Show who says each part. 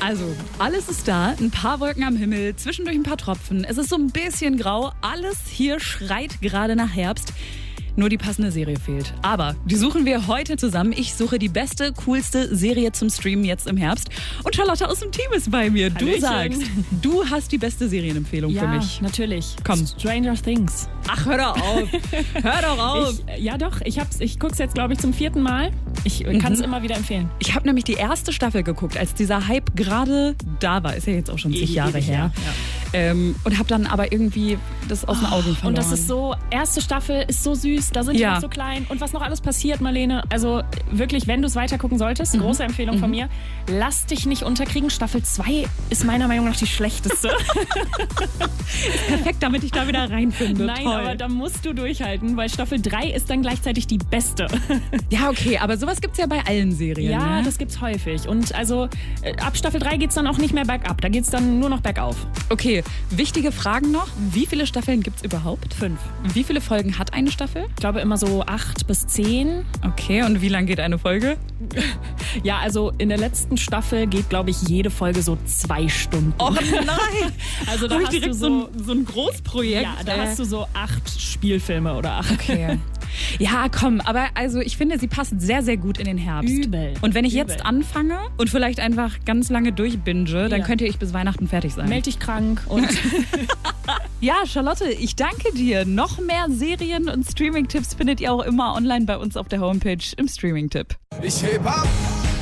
Speaker 1: Also, alles ist da, ein paar Wolken am Himmel, zwischendurch ein paar Tropfen. Es ist so ein bisschen grau, alles hier schreit gerade nach Herbst. Nur die passende Serie fehlt. Aber die suchen wir heute zusammen. Ich suche die beste, coolste Serie zum Streamen jetzt im Herbst. Und Charlotte aus dem Team ist bei mir. Du
Speaker 2: Hallöchen.
Speaker 1: sagst, du hast die beste Serienempfehlung für mich.
Speaker 2: Ja, natürlich.
Speaker 1: Komm.
Speaker 2: Stranger Things.
Speaker 1: Ach, hör doch auf. Hör doch auf.
Speaker 2: Ich gucke es jetzt, glaube ich, zum 4. Mal. Ich kann es immer wieder empfehlen.
Speaker 1: Ich habe nämlich die erste Staffel geguckt, als dieser Hype gerade da war. Ist ja jetzt auch schon zig Jahre her. Und habe dann aber irgendwie das aus den Augen verloren.
Speaker 2: Und das ist so, erste Staffel ist so süß, da sind die noch so klein. Und was noch alles passiert, Marlene, also wirklich, wenn du es weiter gucken solltest, große Empfehlung von mir, lass dich nicht unterkriegen. Staffel 2 ist meiner Meinung nach die schlechteste.
Speaker 1: Perfekt, damit ich da wieder reinfinde.
Speaker 2: Nein,
Speaker 1: Toll.
Speaker 2: aber da musst du durchhalten, weil Staffel 3 ist dann gleichzeitig die beste.
Speaker 1: Ja, okay, aber sowas gibt's ja bei allen Serien.
Speaker 2: Ja,
Speaker 1: ne?
Speaker 2: das gibt's häufig. Und also ab Staffel 3 geht's dann auch nicht mehr bergab, da geht's dann nur noch bergauf.
Speaker 1: Okay, wichtige Fragen noch. Wie viele Staffeln gibt's überhaupt?
Speaker 2: 5.
Speaker 1: Wie viele Folgen hat eine Staffel?
Speaker 2: Ich glaube immer so 8 bis 10.
Speaker 1: Okay, und wie lang geht eine Folge?
Speaker 2: Ja, also in der letzten Staffel geht, glaube ich, jede Folge so 2 Stunden.
Speaker 1: Oh nein!
Speaker 2: Also da
Speaker 1: Hab ich
Speaker 2: hast du
Speaker 1: direkt so ein Großprojekt.
Speaker 2: Ja, da hast du so 8 Spielfilme oder 8.
Speaker 1: Okay. Ja, komm, aber also ich finde, sie passt sehr, sehr gut in den Herbst.
Speaker 2: Übel.
Speaker 1: Und wenn ich jetzt anfange und vielleicht einfach ganz lange durchbinge, dann könnte ich bis Weihnachten fertig sein.
Speaker 2: Meld dich krank und
Speaker 1: Ja, Charlotte, ich danke dir. Noch mehr Serien und Streaming-Tipps findet ihr auch immer online bei uns auf der Homepage im Streaming-Tipp.
Speaker 3: Ich heb ab.